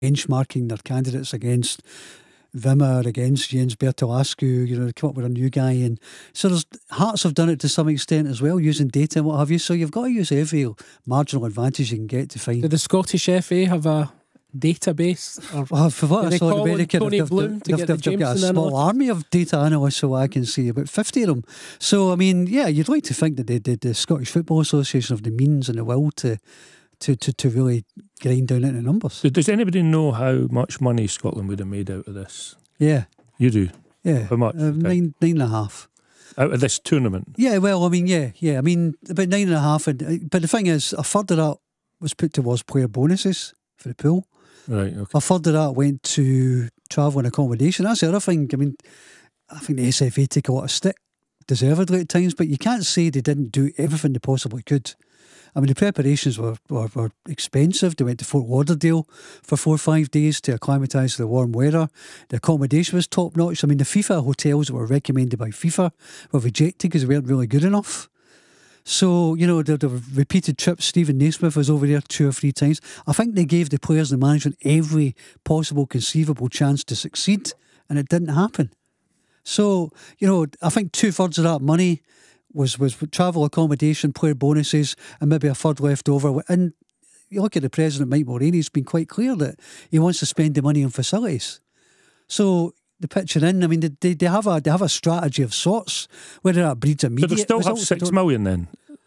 benchmarking their candidates against Wimmer, against Jens Bertolascu, they come up with a new guy. And so Hearts have done it to some extent as well, using data and what have you. So you've got to use every marginal advantage you can get to find. Did the Scottish FA have a database? For what I saw in America, they've got a small army of data analysts, so I can see about 50 of them. So, I mean, yeah, you'd like to think that the Scottish Football Association have the means and the will to really grind down into numbers. So does anybody know how much money Scotland would have made out of this? Yeah. You do? Yeah. How much? 9.5. Out of this tournament? Yeah, well, I mean, yeah. I mean, about 9.5. But the thing is, a third of that was put towards player bonuses for the pool. Right, okay. A third of that went to travel and accommodation. That's the other thing. I mean, I think the SFA take a lot of stick, deservedly at times, but you can't say they didn't do everything they possibly could. I mean, the preparations were expensive. They went to Fort Lauderdale for 4 or 5 days to acclimatise to the warm weather. The accommodation was top notch. I mean, the FIFA hotels that were recommended by FIFA were rejected because they weren't really good enough. So, the repeated trips. Stephen Naismith was over there 2 or 3 times. I think they gave the players and the management every possible conceivable chance to succeed, and it didn't happen. So, I think 2/3 of that money was travel, accommodation, player bonuses, and maybe a third left over. And you look at the president, Mike Mulroney, he's been quite clear that he wants to spend the money on facilities. So the pitching in, I mean, they have a strategy of sorts, whether that breeds immediate. But they still have 6 million then?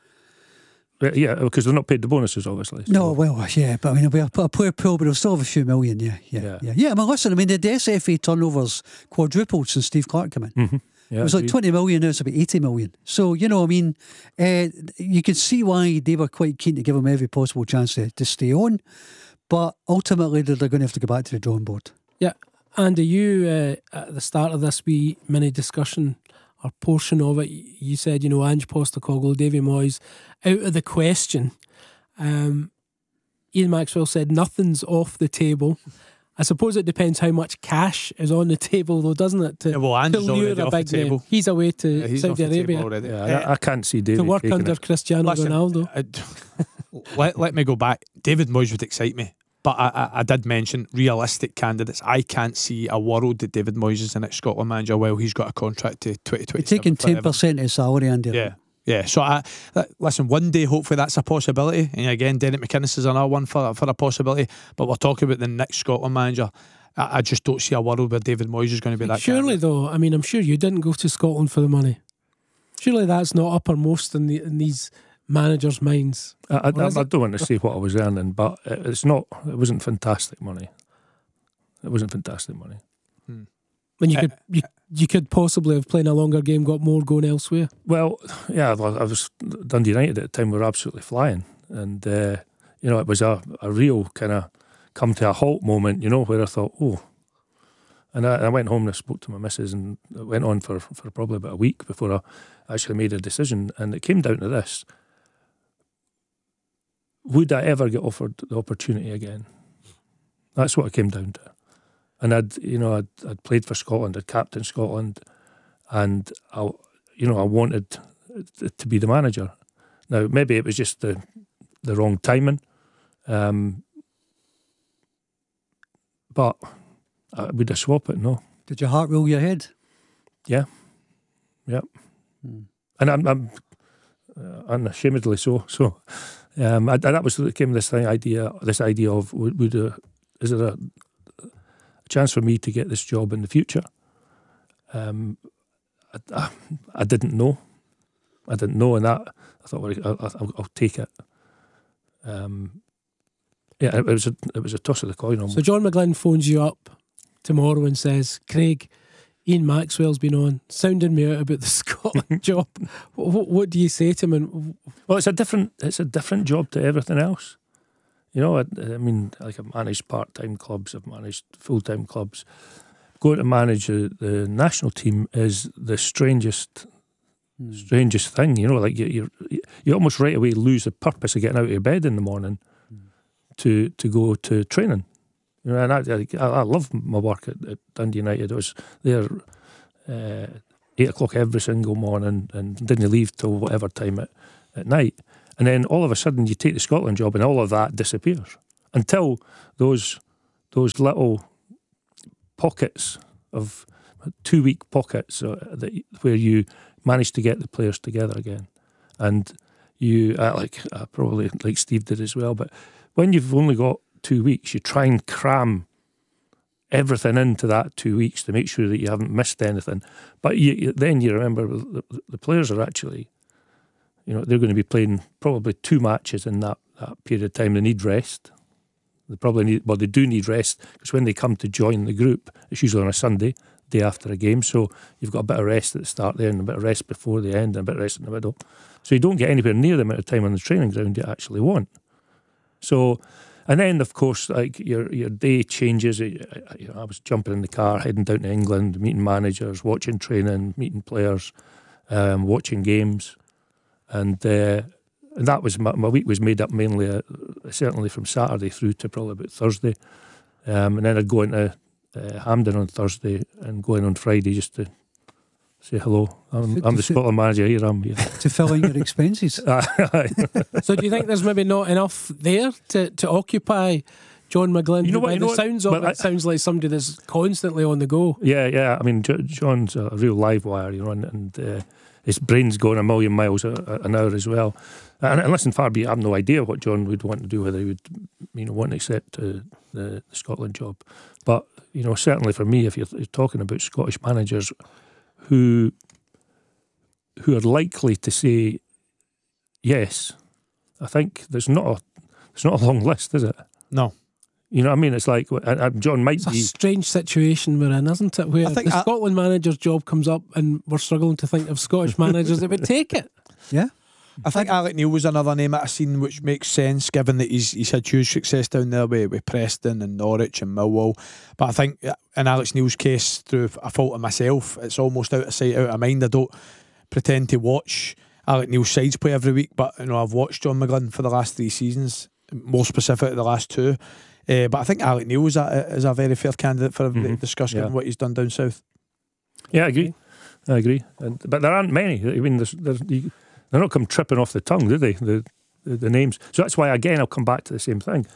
Yeah, because they're not paid the bonuses, obviously. So. No, well, yeah, but I mean, it'll be a player pool, but they'll still have a few million, yeah. I mean, listen, the SFA turnover's quadrupled since Steve Clarke came in. Mm-hmm. Yeah, it was like 20 million, now it's about 80 million. So, I mean, you could see why they were quite keen to give him every possible chance to stay on, but ultimately they're going to have to go back to the drawing board. Yeah, Andy, you, at the start of this wee mini discussion, or portion of it, you said, Ange Postecoglou, Davy Moyes, out of the question. Ian Maxwell said nothing's off the table. I suppose it depends how much cash is on the table, though, doesn't it? Ange is already off the table. He's away to Saudi Arabia. Yeah, I can't see David to work under it. Cristiano Ronaldo. Let me go back. David Moyes would excite me. But I did mention realistic candidates. I can't see a world that David Moyes is the next Scotland manager while he's got a contract to 2027. You're taking 10% of his salary, Andy. Yeah. So listen, one day hopefully that's a possibility. And again, Derek McInnes is another one for a possibility. But we're talking about the next Scotland manager. I just don't see a world where David Moyes is going to be that. Surely, though, I mean, I'm sure you didn't go to Scotland for the money. Surely that's not uppermost in these managers' minds. I don't want to say what I was earning, but it wasn't fantastic money. It wasn't fantastic money. When you could possibly have played a longer game, got more going elsewhere. Well, yeah, I was Dundee United at the time. We were absolutely flying, and it was a real kind of come to a halt moment. Where I thought, and I went home and I spoke to my missus, and it went on for probably about a week before I actually made a decision, and it came down to this. Would I ever get offered the opportunity again? That's what it came down to. And I'd played for Scotland, I'd captained Scotland, and I wanted to be the manager. Now maybe it was just the wrong timing, but would I swap it? No. Did your heart rule your head? Yeah. And I'm unashamedly so. So that was this idea of is there a chance for me to get this job in the future? I didn't know. And that I thought, well, I'll take it. It was a toss of the coin almost. So John McGlynn phones you up tomorrow and says, Craig, Ian Maxwell's been on sounding me out about the Scotland job. What do you say to him? Well, it's a different job to everything else. I mean, like I've managed part-time clubs, I've managed full-time clubs. Going to manage the national team is the strangest thing. Like you almost right away lose the purpose of getting out of your bed in the morning to go to training. And I love my work at Dundee United. I was there 8 o'clock every single morning and didn't leave till whatever time at night. And then all of a sudden you take the Scotland job and all of that disappears until those those little pockets of 2-week pockets where you manage to get the players together again, and you probably like Steve did as well. But when you've only got 2 weeks, you try and cram everything into that 2 weeks to make sure that you haven't missed anything. But then you remember the players are actually, they're going to be playing probably 2 matches in that period of time. They need rest. They do need rest, because when they come to join the group, it's usually on a Sunday, day after a game. So you've got a bit of rest at the start there, and a bit of rest before the end, and a bit of rest in the middle. So you don't get anywhere near the amount of time on the training ground you actually want. So, and then of course, like your day changes. I was jumping in the car, heading down to England, meeting managers, watching training, meeting players, watching games, and that was my week was made up mainly, certainly from Saturday through to probably about Thursday, and then I'd go into Hampden on Thursday and go in on Friday just to say hello. I'm the Scotland manager here. I'm here to fill in your expenses. So do you think there's maybe not enough there to occupy John McGlynn? It sounds like somebody that's constantly on the go. Yeah. I mean, John's a real live wire, and his brain's going a million miles an hour as well. And listen, far be it, I have no idea what John would want to do, whether he would, want to accept the Scotland job. But certainly for me, if you're talking about Scottish managers who are likely to say yes, I think there's not a long list, is it? No. You know what I mean? It's like John might it's be. It's a strange situation we're in, isn't it? Where the Scotland manager's job comes up and we're struggling to think of Scottish managers that would take it. Yeah. I think Alec Neil was another name that I've seen, which makes sense given that he's had huge success down there with Preston and Norwich and Millwall. But I think in Alex Neil's case, through a fault of myself, it's almost out of sight, out of mind. I don't pretend to watch Alec Neil's sides play every week, but I've watched John McGlynn for the last 3 seasons, more specifically the last 2. But I think Alec Neil is a very fair candidate for a discussion given what he's done down south. Yeah, I agree. But there aren't many. I mean, they're not come tripping off the tongue, do they? The names. So that's why, again, I'll come back to the same thing.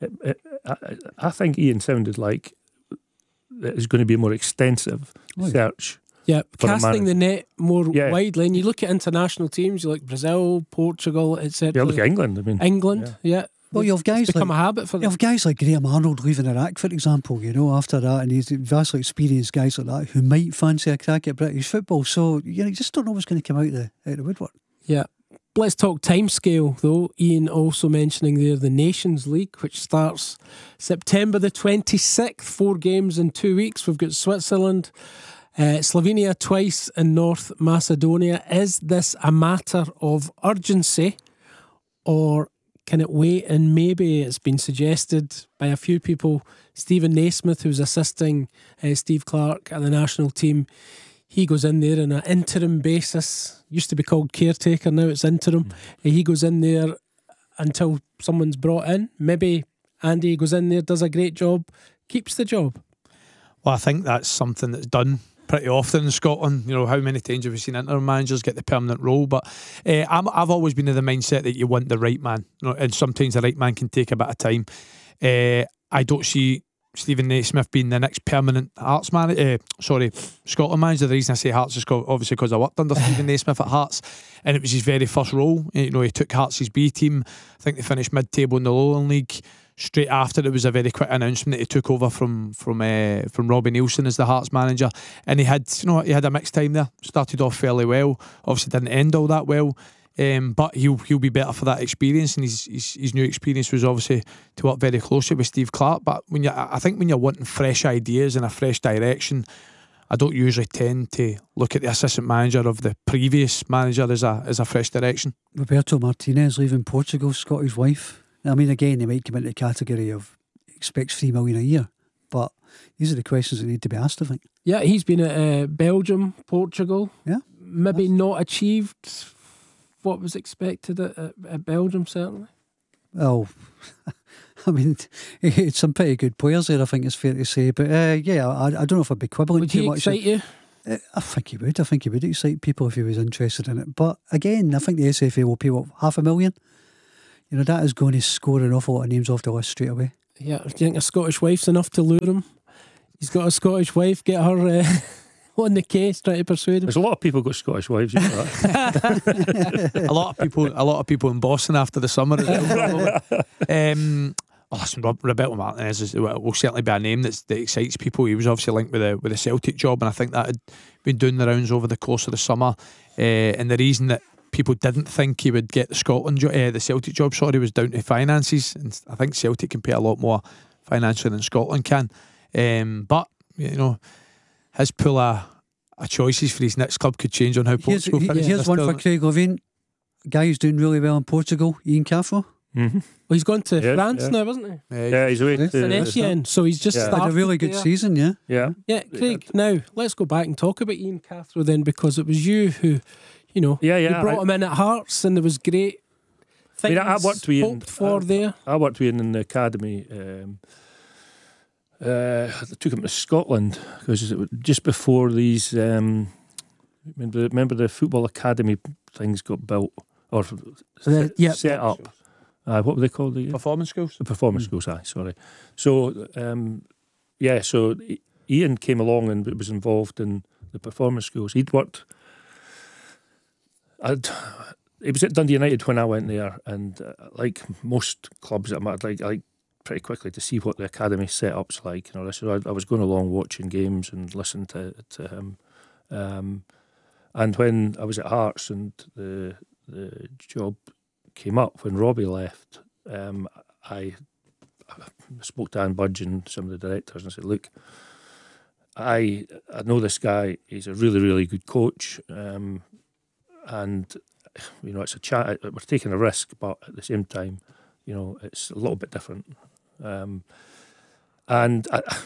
I think Ian sounded like it's going to be a more extensive search. Yeah, casting the net more widely. And you look at international teams, you look Brazil, Portugal, etc. Yeah, look at England. I mean, England, yeah. Well, you have guys become a habit for them. You have guys like Graham Arnold leaving Iraq, for example, after that, and he's vastly experienced guys like that who might fancy a crack at British football. So, you just don't know what's going to come out the woodwork. Yeah. Let's talk timescale, though. Ian also mentioning there the Nations League, which starts September the 26th, 4 games in 2 weeks. We've got Switzerland, Slovenia twice, and North Macedonia. Is this a matter of urgency, or can it wait? And maybe it's been suggested by a few people, Stephen Naismith, who's assisting Steve Clarke at the national team, he goes in there on an interim basis. Used to be called caretaker, now it's interim. He goes in there until someone's brought in. Maybe Andy goes in there, does a great job, keeps the job. Well, I think that's something that's done pretty often in Scotland. How many times have we seen interim managers get the permanent role? But I've always been of the mindset that you want the right man, and sometimes the right man can take a bit of time. I don't see Stephen Naismith being the next permanent Scotland manager. The reason I say Hearts is obviously because I worked under Stephen Naismith at Hearts, and it was his very first role. He took Hearts' B team. I think they finished mid-table in the Lowland League. Straight after, it was a very quick announcement that he took over from Robbie Neilson as the Hearts manager, and he had a mixed time there. Started off fairly well, obviously didn't end all that well. But he'll be better for that experience, and his new experience was obviously to work very closely with Steve Clarke. But I think when you're wanting fresh ideas and a fresh direction, I don't usually tend to look at the assistant manager of the previous manager as a fresh direction. Roberto Martinez leaving Portugal, Scottish wife. I mean, again, they might come into the category of expects $3 million a year, but these are the questions that need to be asked, I think. Yeah, he's been at Belgium, Portugal. Yeah, maybe not achieved what was expected at Belgium, certainly. Well, I mean, it's some pretty good players there, I think it's fair to say. But I don't know if I'd be quibbling too much. Would he excite you? I think he would. I think he would excite people if he was interested in it. But again, I think the SFA will pay $500,000. That is going to score an awful lot of names off the list straight away. Yeah, do you think a Scottish wife's enough to lure him? He's got a Scottish wife, get her on the case, try to persuade him. There's a lot of people got Scottish wives. You know that. A lot of people in Boston after the summer as well. Listen, Roberto Martinez will certainly be a name that excites people. He was obviously linked with the Celtic job, and I think that had been doing the rounds over the course of the summer. And the reason that people didn't think he would get the Celtic job, was down to finances. And I think Celtic can pay a lot more financially than Scotland can. But you know, his pool of choices for his next club could change on how Portugal finishes. Here's one for Craig Levine. Guy who's doing really well in Portugal, Ian Cathro. Mm-hmm. Well, he's gone to France now, hasn't he? Yeah, he's away to Etienne, so he's just started. Had a really good season, yeah. Yeah. Yeah, Craig, now let's go back and talk about Ian Cathro then, because it was you who, you brought him in at Hearts, and there was great things I worked with Ian there. I worked with Ian in the academy. I took him to Scotland because it was just before these. Remember the football academy things got built or set up. What were they called? Performance schools. The performance schools. Sorry. So so Ian came along and was involved in the performance schools. He'd worked. He was at Dundee United when I went there, and like most clubs, I'd like pretty quickly to see what the academy setup's like. So I was going along watching games and listening to him. And when I was at Hearts and the job came up when Robbie left, I spoke to Anne Budge and some of the directors and said, look, I know this guy. He's a really, really good coach, and it's a chat. We're taking a risk, but at the same time, it's a little bit different. And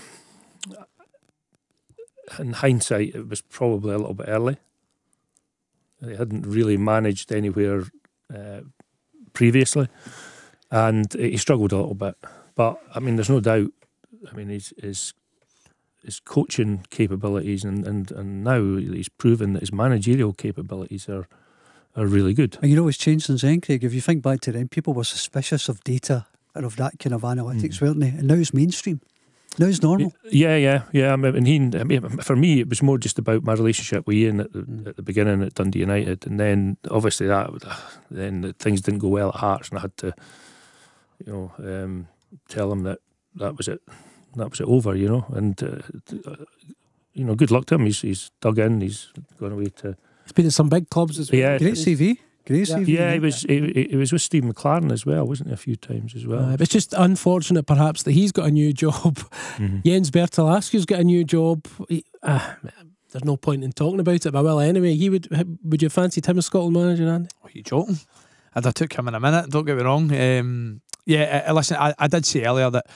in hindsight, it was probably a little bit early. They hadn't really managed anywhere previously, and he struggled a little bit. But I mean, there's no doubt. I mean, his coaching capabilities and now he's proven that his managerial capabilities are really good. And it's changed since then, Craig. If you think back to then, people were suspicious of data and of that kind of analytics, weren't they? And now it's mainstream. Now it's normal. Yeah. And for me, it was more just about my relationship with Ian at the beginning at Dundee United, and then obviously then things didn't go well at Hearts, and I had to, tell him that was it. That was it over, and good luck to him. He's dug in. He's gone away to. He's been at some big clubs as well. Yeah, great CV. Yeah, he was with Steve McLaren as well, wasn't he, a few times as well? It's just unfortunate, perhaps, that he's got a new job. Mm-hmm. Jens Bertalascu's got a new job. There's no point in talking about it, but well, anyway, would you fancy him as Scotland manager, Andy? Are you joking? I took him in a minute. Don't get me wrong. Listen, I did say earlier that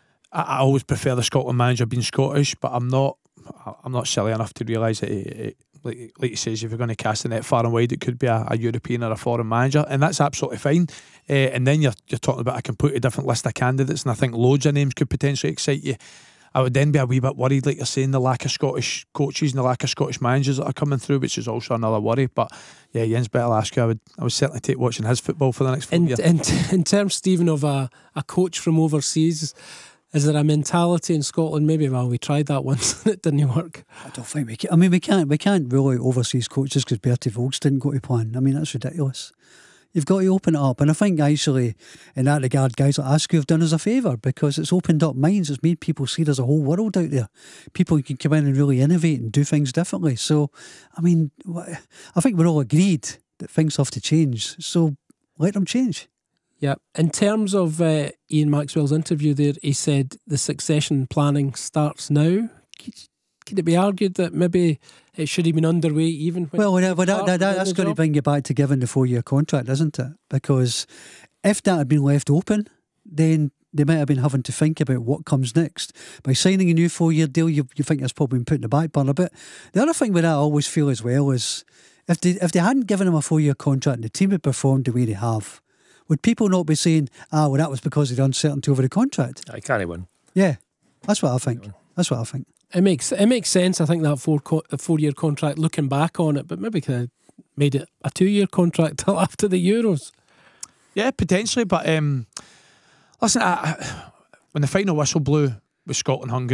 I always prefer the Scotland manager being Scottish, but I'm not silly enough to realise that like he says, if you're going to cast the net far and wide, it could be a European or a foreign manager, and that's absolutely fine. And then you're talking about a completely different list of candidates, and I think loads of names could potentially excite you. I would then be a wee bit worried, like you're saying, the lack of Scottish coaches and the lack of Scottish managers that are coming through, which is also another worry. But yeah, Jens Bertalascu, I would certainly take watching his football for the next 4 years. In terms, Stephen, of a coach from overseas, is there a mentality in Scotland? Maybe, we tried that once and it didn't work. I don't think we can. I mean, we can't rule out overseas coaches because Bertie Vogts didn't go to plan. I mean, that's ridiculous. You've got to open it up. And I think actually, in that regard, guys like Askew have done us a favour because it's opened up minds. It's made people see there's a whole world out there. People can come in and really innovate and do things differently. So, I mean, I think we're all agreed that things have to change. So, let them change. Yeah. In terms of Ian Maxwell's interview there, he said the succession planning starts now. Could it be argued that maybe it should have been underway even when... That's going to bring you back to giving the 4-year contract, isn't it? Because if that had been left open, then they might have been having to think about what comes next. By signing a new 4-year deal, you think that's probably been put in the back burner. But the other thing with that I always feel as well is if they hadn't given him a 4-year contract and the team had performed the way they have, would people not be saying, that was because of the uncertainty over the contract? I can't win. Yeah, that's what I think. It makes sense. I think that 4-year contract, looking back on it, but maybe could have made it a 2-year contract till after the Euros. Yeah, potentially. But listen, when when the final whistle blew with Scotland Hungary.